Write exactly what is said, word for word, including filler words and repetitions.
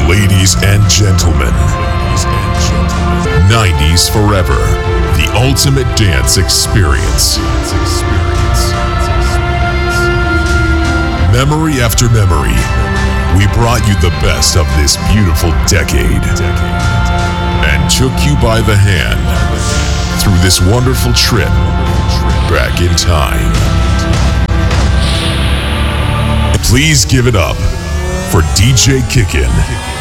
Ladies and gentlemen, nineties Forever, the ultimate dance experience. Memory after memory, we brought you the best of this beautiful decade and took you by the hand through this wonderful trip back in time. Please give it up for D J Kickin'.